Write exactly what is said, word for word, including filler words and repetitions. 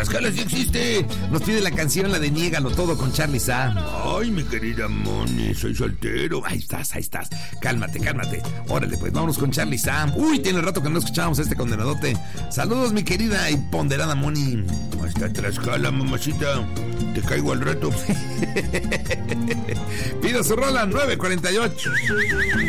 Tlaxcala sí existe. Nos pide la canción, la de Niégalo Todo con Charly Sam. Ay, mi querida Moni, soy soltero. Ahí estás, ahí estás. Cálmate, cálmate. Órale, pues vámonos con Charly Sam. Uy, tiene rato que no escuchábamos a este condenadote. Saludos, mi querida y ponderada Moni. Hasta Tlaxcala, mamacita. Te caigo al rato. Pido su rola nueve cuarenta y ocho.